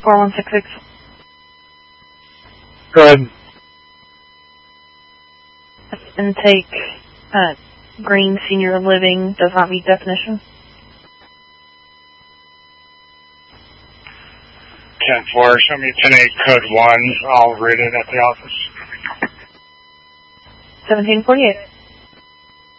4166. Go ahead. Intake, green senior living does not meet definition. 10-4, show me 10-8 code 1. I'll read it at the office. 1748.